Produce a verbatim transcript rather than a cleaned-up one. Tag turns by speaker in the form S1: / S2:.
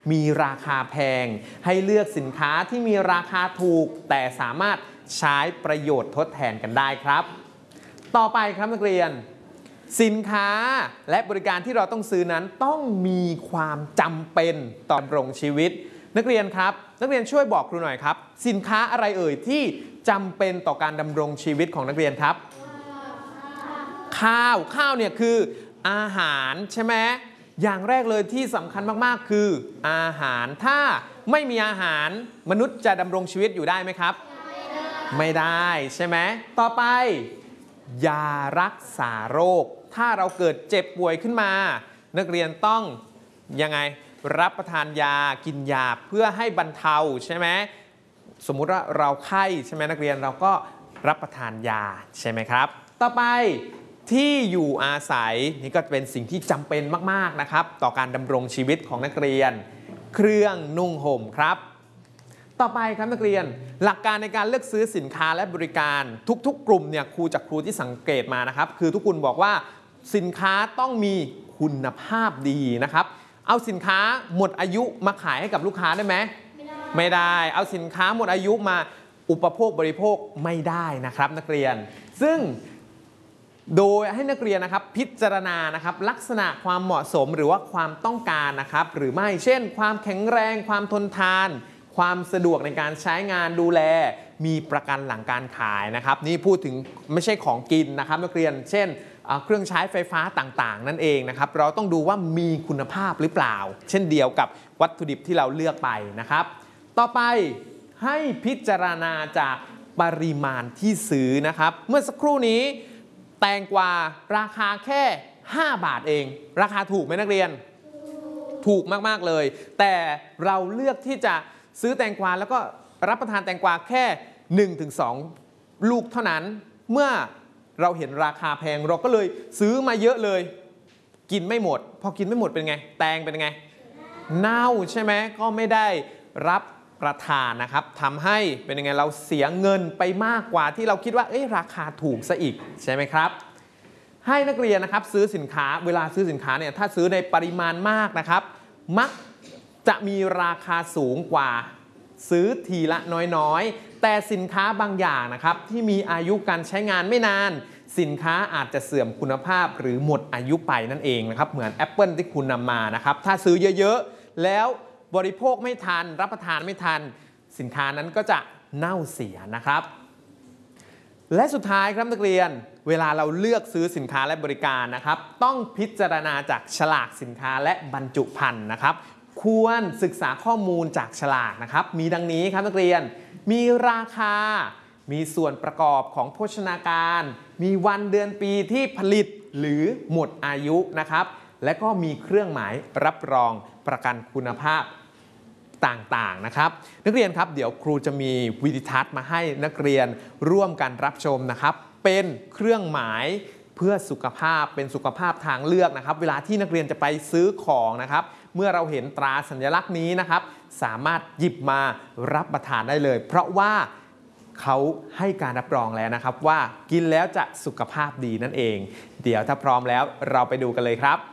S1: มีราคาแพงให้เลือกสินค้าที่มีราคาถูกแต่สามารถใช้ประโยชน์ทดแทนกันได้ครับต่อไปครับนักเรียนสินค้าและบริการที่เราต้องซื้อนั้นต้องมีความจำเป็นต่อดำรงชีวิตนักเรียนครับนักเรียนช่วยบอกครูหน่อยครับสินค้าอะไรเอ่ยที่จำเป็นต่อการดำรงชีวิตของนักเรียนครับข้าวข้าวเนี่ยคืออาหารใช่ไหมอย่างแรกเลยที่สำคัญมากๆคืออาหารถ้าไม่มีอาหารมนุษย์จะดำรงชีวิตอยู่ได้ไหมครับไม่ได้ใช่ไหมต่อไปยารักษาโรคถ้าเราเกิดเจ็บป่วยขึ้นมานักเรียนต้องยังไงรับประทานยากินยาเพื่อให้บรรเทาใช่ไหมสมมุติว่าเราไข้ใช่ไหมนักเรียนเราก็รับประทานยาใช่ไหมครับต่อไปที่อยู่อาศัยนี่ก็เป็นสิ่งที่จำเป็นมากๆนะครับต่อการดำรงชีวิตของนักเรียนเครื่องนุ่งห่มครับต่อไปครับนักเรียนหลักการในการเลือกซื้อสินค้าและบริการทุกๆกลุ่มเนี่ยครูจากครูที่สังเกตมานะครับคือทุกคนบอกว่าสินค้าต้องมีคุณภาพดีนะครับเอาสินค้าหมดอายุมาขายให้กับลูกค้าได้ไหมไม่ได้ไม่ได้เอาสินค้าหมดอายุมาอุปโภคบริโภคไม่ได้นะครับนักเรียนซึ่งโดยให้นักเรียนนะครับพิจารณานะครับลักษณะความเหมาะสมหรือว่าความต้องการนะครับหรือไม่เช่นความแข็งแรงความทนทานความสะดวกในการใช้งานดูแลมีประกันหลังการขายนะครับนี่พูดถึงไม่ใช่ของกินนะครับนักเรียนเช่นเครื่องใช้ไฟฟ้าต่างๆนั่นเองนะครับเราต้องดูว่ามีคุณภาพหรือเปล่าเช่นเดียวกับวัตถุดิบที่เราเลือกไปนะครับต่อไปให้พิจารณาจากปริมาณที่ซื้อนะครับเมื่อสักครู่นี้แตงกวาราคาแค่ห้าบาทเองราคาถูกไหมนักเรียนถูกมากๆเลยแต่เราเลือกที่จะซื้อแตงกวาแล้วก็รับประทานแตงกวาแค่ หนึ่งถึงสอง ลูกเท่านั้นเมื่อเราเห็นราคาแพงเราก็เลยซื้อมาเยอะเลยกินไม่หมดพอกินไม่หมดเป็นไงแตงเป็นไงเน่าใช่ไหมก็ไม่ได้รับประทานนะครับทำให้เป็นยังไงเราเสียเงินไปมากกว่าที่เราคิดว่าเอ้ยราคาถูกซะอีกใช่ไหมครับให้นักเรียนนะครับซื้อสินค้าเวลาซื้อสินค้าเนี่ยถ้าซื้อในปริมาณมากนะครับมักจะมีราคาสูงกว่าซื้อทีละน้อยๆแต่สินค้าบางอย่างนะครับที่มีอายุการใช้งานไม่นานสินค้าอาจจะเสื่อมคุณภาพหรือหมดอายุไปนั่นเองนะครับเหมือนแอปเปิลที่คุณนำมานะครับถ้าซื้อเยอะๆแล้วบริโภคไม่ทันรับประทานไม่ทันสินค้านั้นก็จะเน่าเสียนะครับและสุดท้ายครับนักเรียนเวลาเราเลือกซื้อสินค้าและบริการนะครับต้องพิจารณาจากฉลากสินค้าและบรรจุภัณฑ์นะครับควรศึกษาข้อมูลจากฉลากนะครับมีดังนี้ครับนักเรียนมีราคามีส่วนประกอบของโภชนาการมีวันเดือนปีที่ผลิตหรือหมดอายุนะครับและก็มีเครื่องหมายรับรองประกันคุณภาพต่างๆนะครับนักเรียนครับเดี๋ยวครูจะมีวิดีทัศน์มาให้นักเรียนร่วมกันรับชมนะครับเป็นเครื่องหมายเพื่อสุขภาพเป็นสุขภาพทางเลือกนะครับเวลาที่นักเรียนจะไปซื้อของนะครับเมื่อเราเห็นตราสัญลักษณ์นี้นะครับสามารถหยิบมารับประทานได้เลยเพราะว่าเขาให้การรับรองแล้วนะครับว่ากินแล้วจะสุขภาพดีนั่นเองเดี๋ยวถ้าพร้อมแล้วเราไปดูกันเลยครับ